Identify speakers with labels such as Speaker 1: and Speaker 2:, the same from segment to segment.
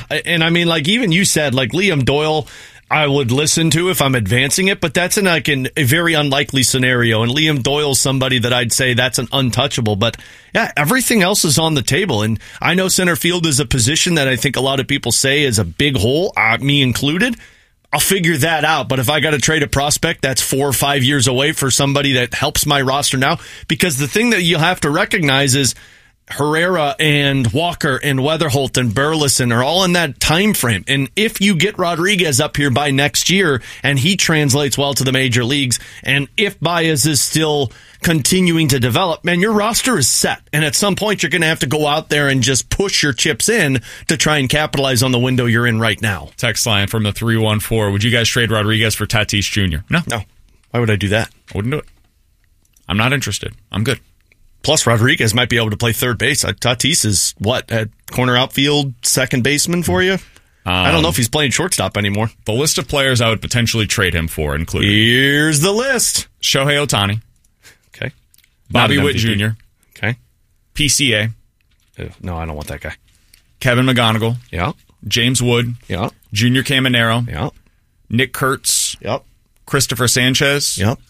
Speaker 1: And I mean, like even you said, like Liam Doyle, I would listen to if I'm advancing it, but that's in a very unlikely scenario. And Liam Doyle's somebody that I'd say that's an untouchable. But yeah, everything else is on the table. And I know center field is a position that I think a lot of people say is a big hole, me included. I'll figure that out. But if I got to trade a prospect that's 4 or 5 years away for somebody that helps my roster now, because the thing that you'll have to recognize is Herrera and Walker and Weatherholt and Burleson are all in that time frame. And if you get Rodriguez up here by next year and he translates well to the major leagues, and if Baez is still continuing to develop, man, your roster is set. And at some point, you're going to have to go out there and just push your chips in to try and capitalize on the window you're in right now.
Speaker 2: Text line from the 314. Would you guys trade Rodriguez for Tatis Jr.? No.
Speaker 1: Why would I do that?
Speaker 2: I wouldn't do it. I'm not interested. I'm good.
Speaker 1: Plus, Rodriguez might be able to play third base. Tatis is at corner outfield, second baseman for you? I don't know if he's playing shortstop anymore.
Speaker 2: The list of players I would potentially trade him for include...
Speaker 1: Here's the list.
Speaker 2: Shohei Ohtani.
Speaker 1: Okay.
Speaker 2: Bobby Witt Jr.
Speaker 1: Okay.
Speaker 2: PCA.
Speaker 1: No, I don't want that guy.
Speaker 2: Kevin McGonigal.
Speaker 1: Yeah.
Speaker 2: James Wood.
Speaker 1: Yeah.
Speaker 2: Junior Caminero.
Speaker 1: Yeah.
Speaker 2: Nick Kurtz.
Speaker 1: Yep.
Speaker 2: Christopher Sanchez.
Speaker 1: Yep.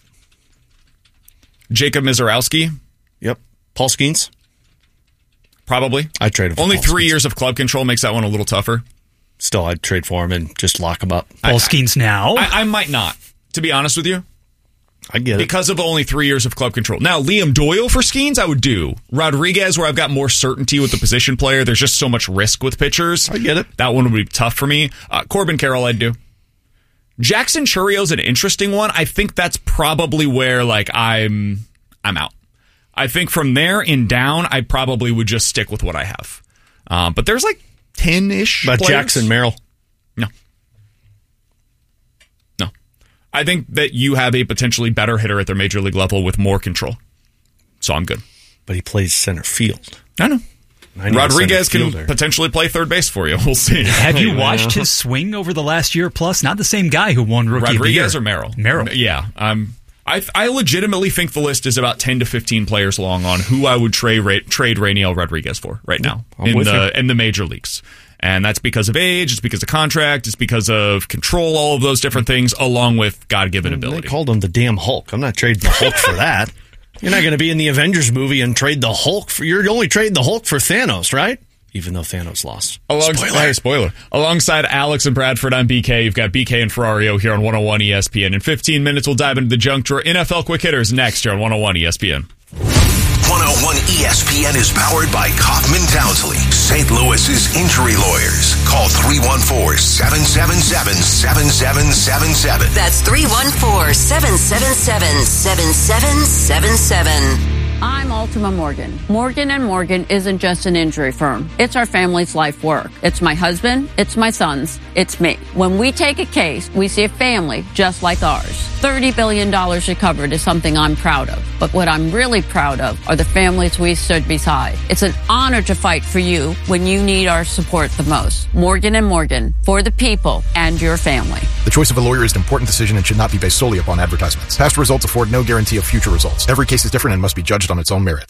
Speaker 2: Jacob Mizorowski.
Speaker 1: Yep. Paul Skeens?
Speaker 2: Probably.
Speaker 1: I'd trade him for
Speaker 2: Only
Speaker 1: Paul
Speaker 2: 3
Speaker 1: Skeens.
Speaker 2: years of club control makes that one a little tougher.
Speaker 1: Still, I'd trade for him and just lock him up.
Speaker 3: Paul Skeens now?
Speaker 2: I might not, to be honest with you.
Speaker 1: I get it.
Speaker 2: Because of only 3 years of club control. Now, Liam Doyle for Skeens, I would do. Rodriguez, where I've got more certainty with the position player. There's just so much risk with pitchers.
Speaker 1: I get it.
Speaker 2: That one would be tough for me. Corbin Carroll, I'd do. Jackson Churrio's an interesting one. I think that's probably where I'm out. I think from there in down, I probably would just stick with what I have. But there's 10-ish
Speaker 1: But
Speaker 2: players.
Speaker 1: Jackson Merrill?
Speaker 2: No. I think that you have a potentially better hitter at their major league level with more control. So I'm good.
Speaker 1: But he plays center field.
Speaker 2: I know. Rodriguez can potentially play third base for you. We'll see.
Speaker 3: Have you watched his swing over the last year plus? Not the same guy who won Rookie
Speaker 2: Rodriguez
Speaker 3: of the Year.
Speaker 2: or Merrill?
Speaker 3: Merrill.
Speaker 2: Yeah. I legitimately think the list is about 10 to 15 players long on who I would trade Rainiel Rodriguez for right now in the major leagues. And that's because of age, it's because of contract, it's because of control, all of those different things, along with God-given ability.
Speaker 1: They called him the damn Hulk. I'm not trading the Hulk for that. You're not going to be in the Avengers movie and trade the Hulk. You're only trading the Hulk for Thanos, right? Even though Thanos lost.
Speaker 2: Spoiler. Alongside Alex and Bradford, I'm BK. You've got BK and Ferrario here on 101 ESPN. In 15 minutes, we'll dive into the junk drawer. NFL Quick Hitters next here on 101 ESPN.
Speaker 4: 101 ESPN is powered by Kaufman Townsley, St. Louis's injury lawyers. Call 314-777-7777.
Speaker 5: That's 314-777-7777.
Speaker 6: I'm Ultima Morgan. Morgan & Morgan isn't just an injury firm. It's our family's life work. It's my husband, it's my sons, it's me. When we take a case, we see a family just like ours. $30 billion recovered is something I'm proud of. But what I'm really proud of are the families we stood beside. It's an honor to fight for you when you need our support the most. Morgan & Morgan, for the people and your family.
Speaker 7: The choice of a lawyer is an important decision and should not be based solely upon advertisements. Past results afford no guarantee of future results. Every case is different and must be judged on its own merits.